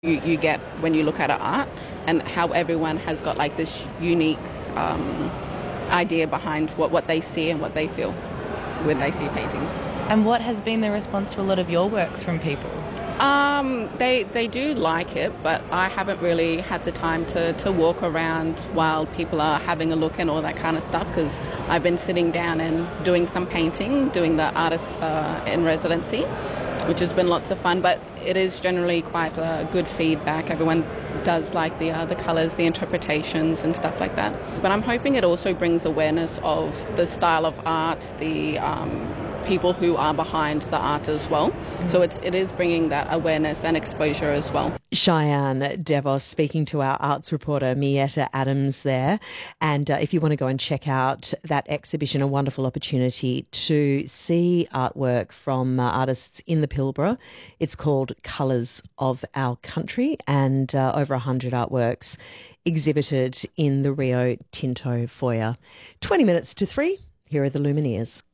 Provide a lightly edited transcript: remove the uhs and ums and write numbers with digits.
you get when you look at art, and how everyone has got like this unique idea behind what they see and what they feel when they see paintings. And what has been the response to a lot of your works from people? They do like it, but I haven't really had the time to walk around while people are having a look and all that kind of stuff, because I've been sitting down and doing some painting, doing the artist in residency, which has been lots of fun. But it is generally quite good feedback. Everyone does like the colours, the interpretations and stuff like that. But I'm hoping it also brings awareness of the style of art, the people who are behind the art as well. So it is bringing that awareness and exposure as well. Cheyenne Devos speaking to our arts reporter Mietta Adams there. And if you want to go and check out that exhibition, a wonderful opportunity to see artwork from artists in the Pilbara. It's called Colours of Our Country, and over 100 artworks exhibited in the Rio Tinto foyer. 20 minutes to 3, here are the Lumineers.